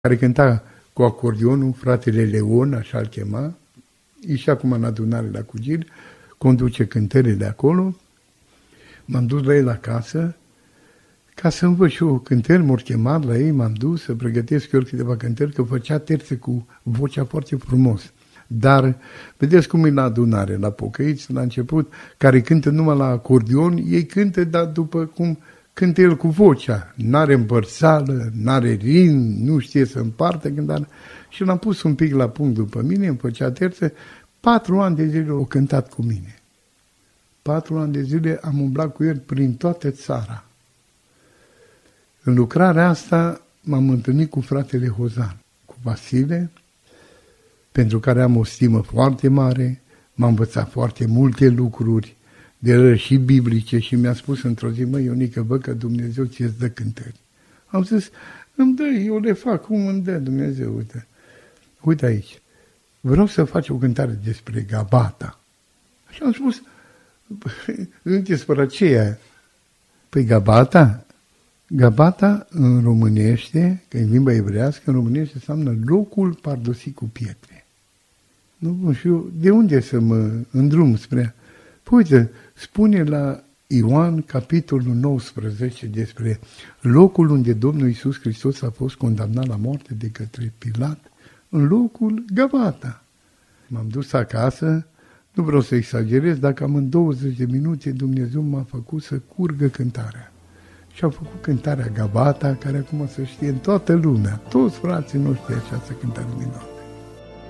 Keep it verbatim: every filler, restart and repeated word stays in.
care cânta cu acordionul, fratele Leon, așa-l chema, ieșea acum în adunare la Cugir, conduce cântările acolo. M-am dus la el acasă, ca să învăț și eu cântări, m-au chemat la ei, m-am dus să pregătesc eu câteva cântări, că făcea terțe cu vocea foarte frumos. Dar, vedeți cum e la adunare, la pocăiți, la început, care cântă numai la acordion, ei cântă, dar după cum cântă el cu vocea. N-are împărțală, n-are rim, nu știe să împartă cântarea. Și l-am pus un pic la punct după mine, îmi făcea terțe. Patru ani de zile au cântat cu mine. Patru ani de zile am umblat cu el prin toată țara. În lucrarea asta m-am întâlnit cu fratele Hozan, cu Vasile, pentru care am o stimă foarte mare, m-a învățat foarte multe lucruri, de ele și biblice, și mi-a spus într-o zi: măi, Ionică, văd că Dumnezeu ți-ți dă cântări. Am zis: îmi dă, eu le fac, cum îmi dă Dumnezeu, uite. Uite aici, vreau să faci o cântare despre Gabata. Și am spus: sunteți fără aceea? Păi Gabata? Gabata în românește, că în limba evrească, în românește înseamnă locul pardosit cu pietre. Nu știu de unde să mă îndrum spre... Păi uite, spune la Ioan, capitolul nouăsprezece, despre locul unde Domnul Iisus Hristos a fost condamnat la moarte de către Pilat, în locul Gabata. M-am dus acasă, nu vreau să exagerez, dacă am în douăzeci de minute Dumnezeu m-a făcut să curgă cântarea. Și am făcut cântarea Gabata, care acum se știe în toată lumea. Toți frații noștri această cântare din nou.